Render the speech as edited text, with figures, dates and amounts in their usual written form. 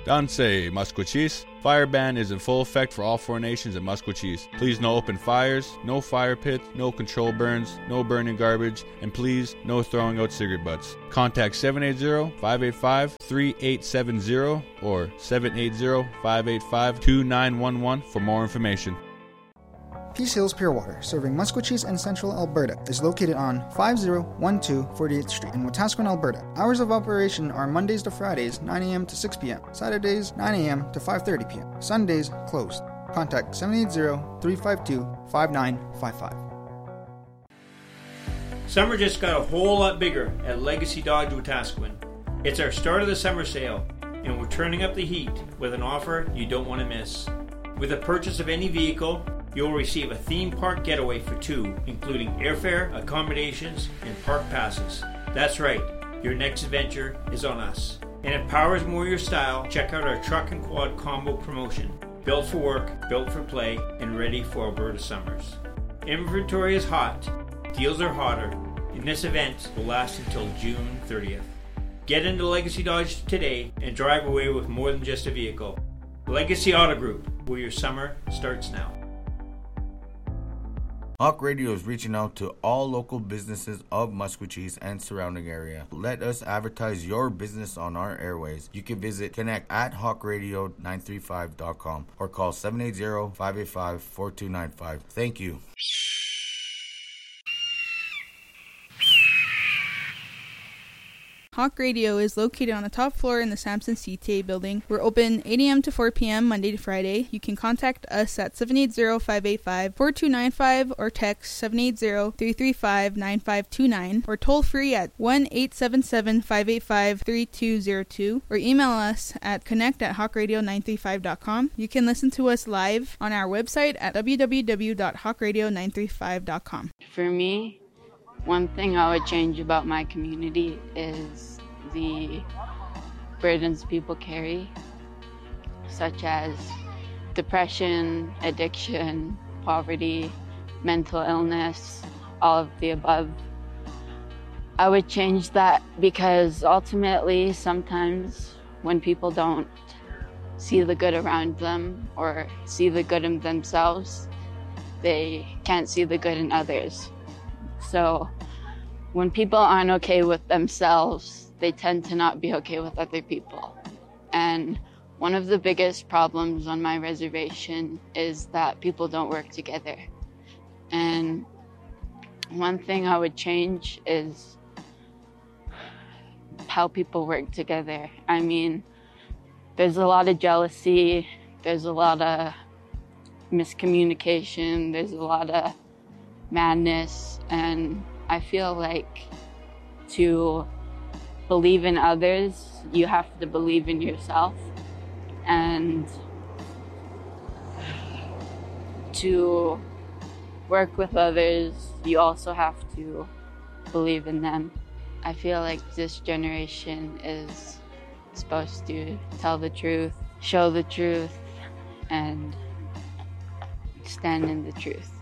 Danse, Musqueam. Fire ban is in full effect for all 4 nations in Musqueam. Please no open fires, no fire pits, no control burns, no burning garbage, and please no throwing out cigarette butts. Contact 780-585-3870 or 780-585-2911 for more information. Peace Hills Pure Water, serving Musqueam and Central Alberta, is located on 5012 48th Street in Wetaskiwin, Alberta. Hours of operation are Mondays to Fridays, 9 a.m. to 6 p.m., Saturdays, 9 a.m. to 5:30 p.m., Sundays, closed. Contact 780-352-5955. Summer just got a whole lot bigger at Legacy Dodge Wetaskiwin. It's our start of the summer sale, and we're turning up the heat with an offer you don't want to miss. With the purchase of any vehicle, you'll receive a theme park getaway for 2, including airfare, accommodations, and park passes. That's right, your next adventure is on us. And if power is more your style, check out our truck and quad combo promotion. Built for work, built for play, and ready for Alberta summers. Inventory is hot, deals are hotter, and this event will last until June 30th. Get into Legacy Dodge today and drive away with more than just a vehicle. Legacy Auto Group, where your summer starts now. Hawk Radio is reaching out to all local businesses of Musqueam and surrounding area. Let us advertise your business on our airways. You can visit connect at hawkradio935.com or call 780-585-4295. Thank you. Hawk Radio is located on the top floor in the Samson CTA building. We're open 8 a.m. to 4 p.m. Monday to Friday. You can contact us at 780-585-4295 or text 780-335-9529 or toll free at 1-877-585-3202 or email us at connect@hawkradio935.com. You can listen to us live on our website at www.hawkradio935.com. For me, one thing I would change about my community is the burdens people carry, such as depression, addiction, poverty, mental illness, all of the above. I would change that because ultimately sometimes when people don't see the good around them or see the good in themselves, they can't see the good in others. So when people aren't okay with themselves, they tend to not be okay with other people. And one of the biggest problems on my reservation is that people don't work together. And one thing I would change is how people work together. I mean, there's a lot of jealousy, there's a lot of miscommunication, there's a lot of madness, and I feel like to believe in others, you have to believe in yourself, and to work with others, you also have to believe in them. I feel like this generation is supposed to tell the truth, show the truth, and stand in the truth.